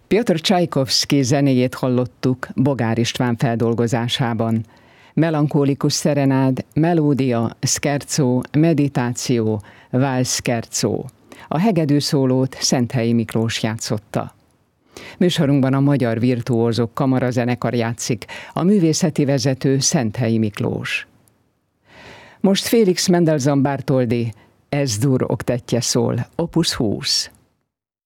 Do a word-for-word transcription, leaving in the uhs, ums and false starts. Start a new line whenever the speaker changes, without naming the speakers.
Piotr Csajkovszky zenéjét hallottuk Bogár István feldolgozásában. Melankólikus szerenád, melódia, szkercó, meditáció, válszkercó. A hegedű szólót Szenthelyi Miklós játszotta. Műsorunkban a Magyar Virtuózok Kamarazenekar játszik, a művészeti vezető Szenthelyi Miklós. Most Félix Mendelssohn Bartholdy Es-dur oktettje szól, opus húsz.